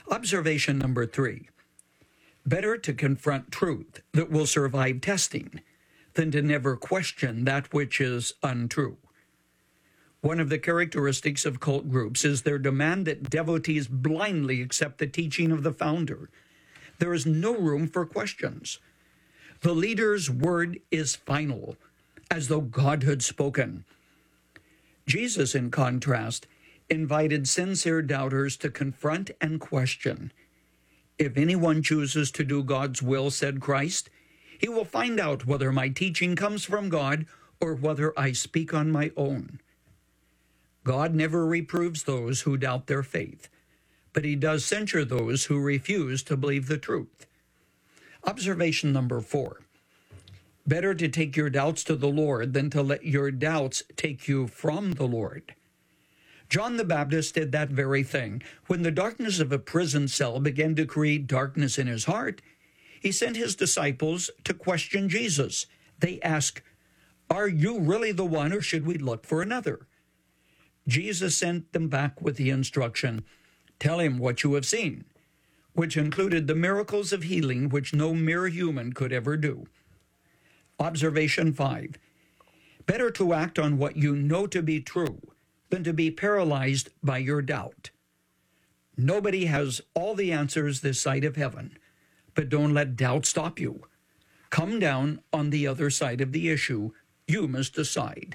Observation number 3. Better to confront truth that will survive testing than to never question that which is untrue. One of the characteristics of cult groups is their demand that devotees blindly accept the teaching of the founder. There is no room for questions. The leader's word is final, as though God had spoken. Jesus, in contrast, invited sincere doubters to confront and question. If anyone chooses to do God's will, said Christ, he will find out whether my teaching comes from God or whether I speak on my own. God never reproves those who doubt their faith, but he does censure those who refuse to believe the truth. Observation number 4. Better to take your doubts to the Lord than to let your doubts take you from the Lord. John the Baptist did that very thing. When the darkness of a prison cell began to create darkness in his heart, he sent his disciples to question Jesus. They asked, "Are you really the one, or should we look for another?" Jesus sent them back with the instruction, "Tell him what you have seen," which included the miracles of healing which no mere human could ever do. Observation 5. Better to act on what you know to be true than to be paralyzed by your doubt. Nobody has all the answers this side of heaven, but don't let doubt stop you. Come down on the other side of the issue. You must decide.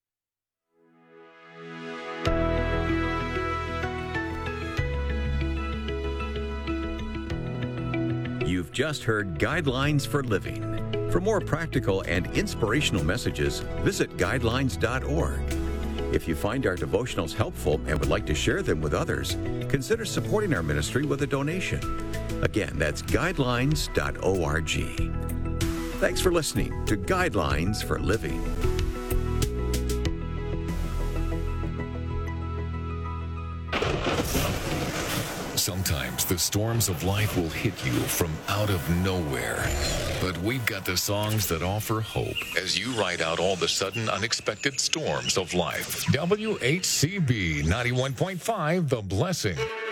You've just heard Guidelines for Living. For more practical and inspirational messages, visit guidelines.org. If you find our devotionals helpful and would like to share them with others, consider supporting our ministry with a donation. Again, that's guidelines.org. Thanks for listening to Guidelines for Living. Sometimes the storms of life will hit you from out of nowhere. But we've got the songs that offer hope as you ride out all the sudden unexpected storms of life. WHCB 91.5, The Blessing.